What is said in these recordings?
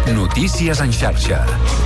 Notícies en xarxa.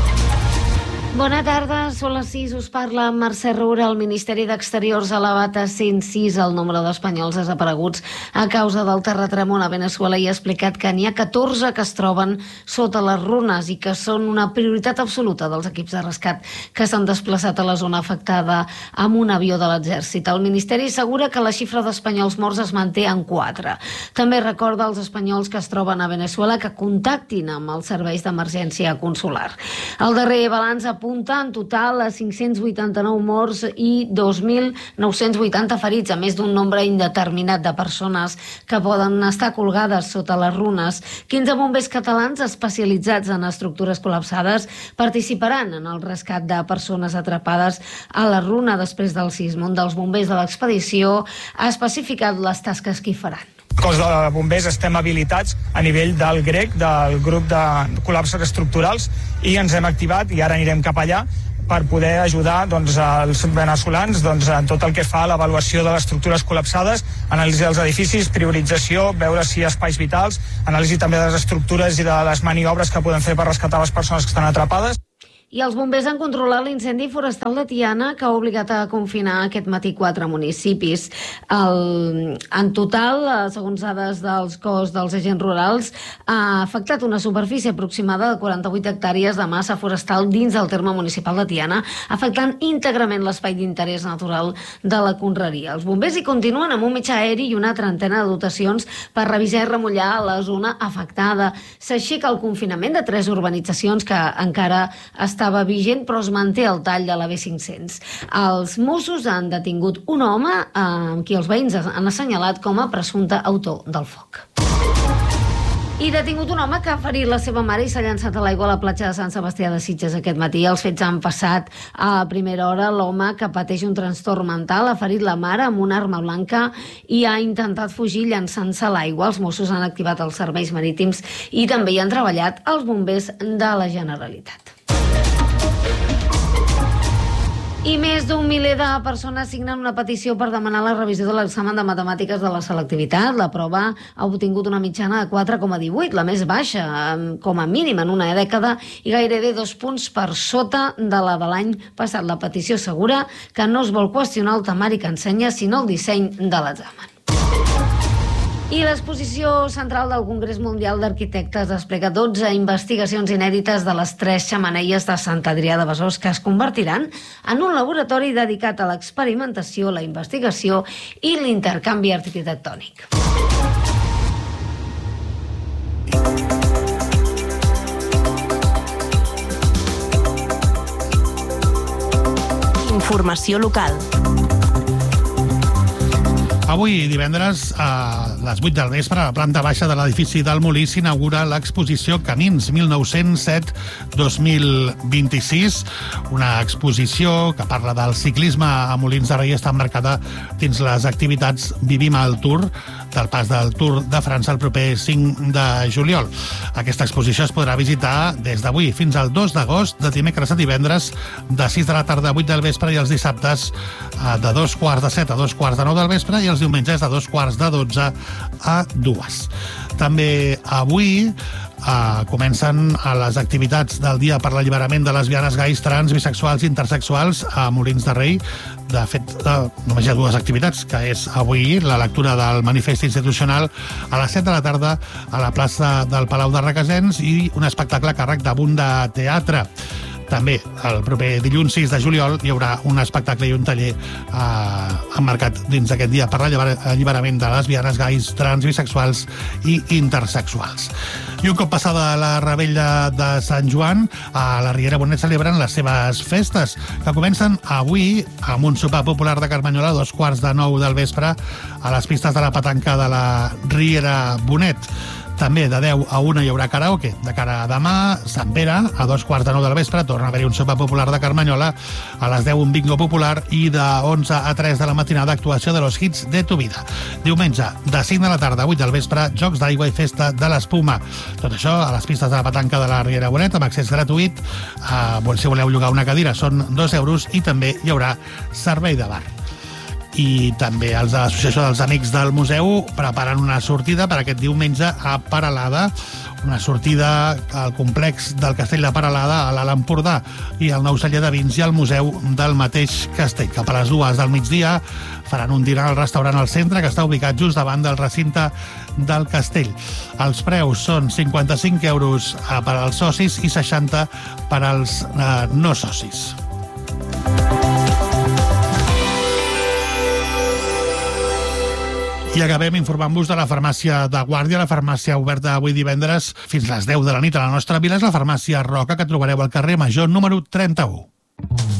Bona tarda, són les 6, us parla Mercè Roura. El Ministeri d'Exteriors ha elevat a 106 el nombre d'espanyols desapareguts a causa del terratrèmol a Veneçuela i ha explicat que n'hi ha 14 que es troben sota les runes i que són una prioritat absoluta dels equips de rescat que s'han desplaçat a la zona afectada amb un avió de l'exèrcit. El Ministeri assegura que la xifra d'espanyols morts es manté en 4. També recorda als espanyols que es troben a Veneçuela que contactin amb els serveis d'emergència consular. El darrer balanç apunta en total a 589 morts i 2.980 ferits, a més d'un nombre indeterminat de persones que poden estar colgades sota les runes. 15 bombers catalans especialitzats en estructures col·lapsades participaran en el rescat de persones atrapades a la runa després del sisme. Un dels bombers de l'expedició ha especificat les tasques que hi faran. El cos de bombers estem habilitats a nivell del GREC, del grup de col·lapses estructurals, i ens hem activat i ara anirem cap allà per poder ajudar els veneçolans en tot el que fa a l'avaluació de les estructures col·lapsades, anàlisi dels edificis, priorització, veure si hi ha espais vitals, anàlisi també de les estructures i de les maniobres que podem fer per rescatar les persones que estan atrapades. I els bombers han controlat l'incendi forestal de Tiana, que ha obligat a confinar aquest matí 4 municipis. En total, segons dades dels cos dels agents rurals, ha afectat una superfície aproximada de 48 hectàrees de massa forestal dins del terme municipal de Tiana, afectant íntegrament l'espai d'interès natural de la conreria. Els bombers hi continuen amb un metge aeri i una trentena de dotacions per revisar i remullar la zona afectada. S'aixeca el confinament de 3 urbanitzacions que encara estava vigent, però es manté el tall de la B500. Els Mossos han detingut un home amb qui els veïns han assenyalat com a presumpte autor del foc. I detingut un home que ha ferit la seva mare i s'ha llançat a l'aigua a la platja de Sant Sebastià de Sitges aquest matí. Els fets han passat a primera hora. L'home, que pateix un trastorn mental, ha ferit la mare amb una arma blanca i ha intentat fugir llançant-se a l'aigua. Els Mossos han activat els serveis marítims i també hi han treballat els bombers de la Generalitat. I més d'un miler de persones signen una petició per demanar la revisió de l'examen de matemàtiques de la selectivitat. La prova ha obtingut una mitjana de 4,18, la més baixa, com a mínim en una dècada, i gairebé 2 punts per sota de la de l'any passat. La petició assegura que no es vol qüestionar el temari que ensenya, sinó el disseny de l'examen. I l'exposició central del Congrés Mundial d'Arquitectes desplega 12 investigacions inèdites de les 3 xemeneies de Sant Adrià de Besòs que es convertiran en un laboratori dedicat a l'experimentació, la investigació i l'intercanvi arquitectònic. Informació local. Avui, divendres, a les 8 del vespre, a la planta baixa de l'edifici del Molí s'inaugura l'exposició Camins 1907-2026, una exposició que parla del ciclisme a Molins de Rei, està emmarcada dins les activitats Vivim el Tour, del pas del Tour de França el proper 5 de juliol. Aquesta exposició es podrà visitar des d'avui fins al 2 d'agost, de dimecres a divendres, de 6 de la tarda a 8 del vespre, i els dissabtes de 2:45 a 2:45 del vespre, i els diumenges de 2:45 a 2. També avui comencen les activitats del Dia per l'Alliberament de lesbianes, gais, trans, bisexuals i intersexuals a Molins de Rei. De fet, només hi ha 2 activitats, que és avui la lectura del manifest institucional a les 7 de la tarda a la plaça del Palau de Requesens i un espectacle a càrrec de Bunda Teatre. També el proper dilluns 6 de juliol hi haurà un espectacle i un taller emmarcat dins d'aquest dia per l'alliberament de lesbianes, gais, trans, bisexuals i intersexuals. I un cop passada la revetlla de Sant Joan, a la Riera Bonet celebren les seves festes, que comencen avui amb un sopar popular de Carmanyola a 2:45 del vespre a les pistes de la petanca de la Riera Bonet. També de 10 a 1 hi haurà karaoke. De cara a demà, Sant Pere, a 2:45 del vespre, torna a haver-hi un sopar popular de Carmanyola, a les 10 un bingo popular i de 11 a 3 de la matinada actuació de los hits de tu vida. Diumenge, de 5 de la tarda a 8 del vespre, jocs d'aigua i festa de l'espuma. Tot això a les pistes de la petanca de la Riera Bonet, amb accés gratuït. Si voleu llogar una cadira són 2 euros i també hi haurà servei de bar. i també els de l'Associació dels Amics del Museu preparen una sortida per aquest diumenge a Peralada, una sortida al complex del Castell de Peralada a l'Alt Empordà i al Nou Celler de Vins i al museu del mateix castell. Cap a les 2 del migdia faran un dinar al restaurant al centre, que està ubicat just davant del recinte del castell. Els preus són 55 euros per als socis i 60 per als no socis. I acabem informant-vos de la farmàcia de Guàrdia, la farmàcia oberta avui divendres fins les 10 de la nit a la nostra vila és la farmàcia Roca, que trobareu al carrer Major número 31.